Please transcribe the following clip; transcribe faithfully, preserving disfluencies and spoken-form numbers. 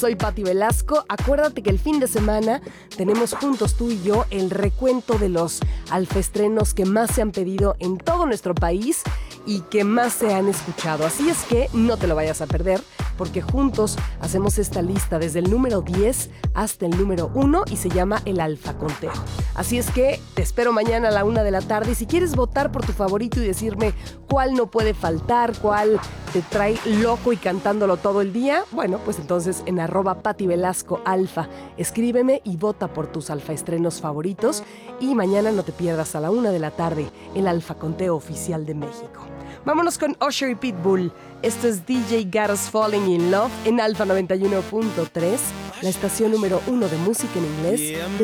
Soy Patti Velasco. Acuérdate que el fin de semana tenemos juntos tú y yo el recuento de los alfaestrenos que más se han pedido en todo nuestro país y que más se han escuchado. Así es que no te lo vayas a perder, porque juntos hacemos esta lista desde el número diez hasta el número uno y se llama el Alfa Conteo. Así es que te espero mañana a la una de la tarde y si quieres votar por tu favorito y decirme cuál no puede faltar, cuál te trae loco y cantándolo todo el día, bueno, pues entonces en arroba Patti Velasco Alfa, escríbeme y vota por tus alfaestrenos favoritos y mañana no te pierdas a la una de la tarde el Alfa Conteo oficial de México. Vámonos con Usher y Pitbull. Esto es D J Got Us Falling in Love en Alfa noventa y uno punto tres, la estación número uno de música en inglés.